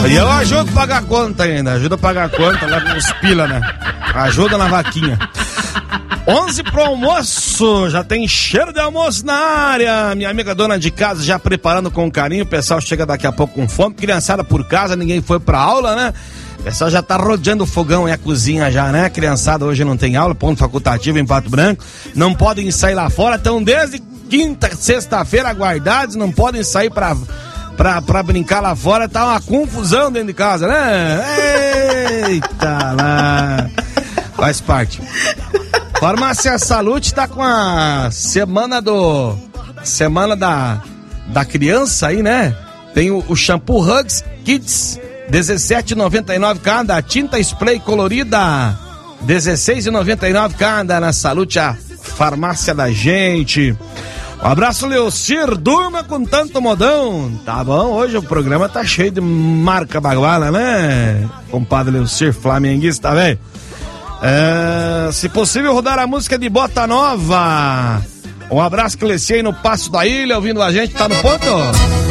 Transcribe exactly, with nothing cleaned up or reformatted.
E eu ajudo a pagar a conta ainda, ajuda a pagar a conta, leva uns pila, né? Ajuda na vaquinha. onze pro almoço, já tem cheiro de almoço na área. Minha amiga dona de casa já preparando com carinho. O pessoal chega daqui a pouco com fome. Criançada por casa, ninguém foi pra aula, né? O pessoal já tá rodeando o fogão e a cozinha já, né? Criançada hoje não tem aula, ponto facultativo em Pato Branco. Não podem sair lá fora, estão desde quinta, sexta-feira aguardados, não podem sair pra, pra, pra brincar lá fora. Tá uma confusão dentro de casa, né? Eita lá! Faz parte. Farmácia Salute tá com a semana do... Semana da, da criança aí, né? Tem o, o shampoo Hugs Kids, dezessete reais e noventa e nove centavos cada. Tinta spray colorida, dezesseis reais e noventa e nove centavos cada. Na Salute, a farmácia da gente. Um abraço, Leocir. Durma com tanto modão. Tá bom, hoje o programa tá cheio de marca baguala, né? Compadre Leocir, flamenguista, velho. É, se possível, rodar a música de Bota Nova. Um abraço, Cleci, aí no Passo da Ilha, ouvindo a gente. Tá no ponto?